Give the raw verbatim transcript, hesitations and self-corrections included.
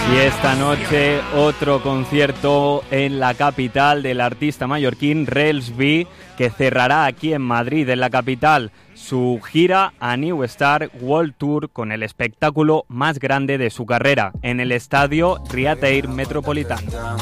Y esta noche otro concierto en la capital del artista mallorquín Rels B, que cerrará aquí en Madrid, en la capital, su gira A New Star World Tour con el espectáculo más grande de su carrera, en el estadio Riateir Metropolitano.